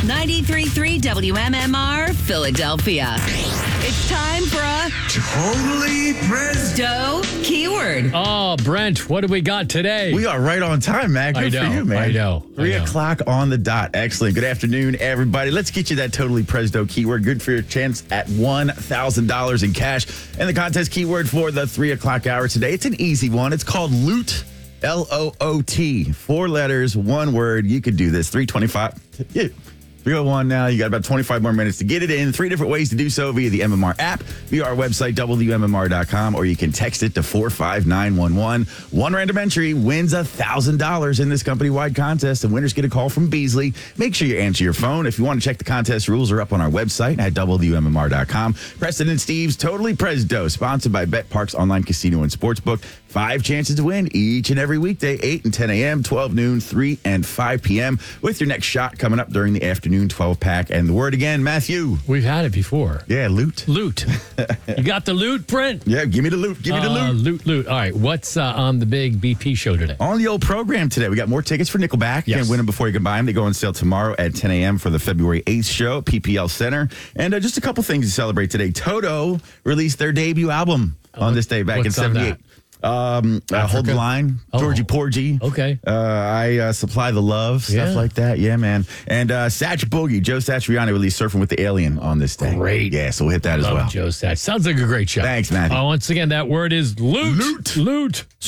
93.3 WMMR, Philadelphia. It's time for a Totally Presto keyword. Oh, Brent, what do we got today? We are right on time, Matt. Good for you, man. I know. 3 o'clock on the dot. Excellent. Good afternoon, everybody. Let's get you that Totally Presto keyword. Good for your chance at $1,000 in cash. And the contest keyword for the 3 o'clock hour today, it's an easy one. It's called Loot. L-O-O-T. 4 letters, 1 word. You could do this. 3:25. 3:01 now. You got about 25 more minutes to get it in. 3 different ways to do so via the MMR app, via our website, WMMR.com, or you can text it to 45911. One random entry wins $1,000 in this company-wide contest, and winners get a call from Beasley. Make sure you answer your phone. If you want to check the contest rules, are up on our website at WMMR.com. Preston and Steve's Totally Presto, sponsored by Bet Parks Online Casino and Sportsbook. 5 chances to win each and every weekday, 8 and 10 a.m., 12 noon, 3 and 5 p.m. with your next shot coming up during the afternoon 12-pack. And the word again, Matthew. We've had it before. Yeah, loot. Loot. You got the loot, Brent? Yeah, give me the loot. Give me the loot. Loot. All right, what's on the big BP show today? On the old program today, we got more tickets for Nickelback. You Yes. can't win them before you can buy them. They go on sale tomorrow at 10 a.m. for the February 8th show at PPL Center. And just a couple things to celebrate today. Toto released their debut album on this day back in What's on 78. Hold the Line, Oh. Georgie Porgy. Okay. I Supply the Love, stuff Yeah. like that. Yeah, man. And Satch Boogie, Joe Satriani released Surfing with the Alien on this day. Great. Yeah, so we'll hit that as Love well. Joe Satch. Sounds like a great show. Thanks, Matthew. Once again, that word is loot. Loot. Loot.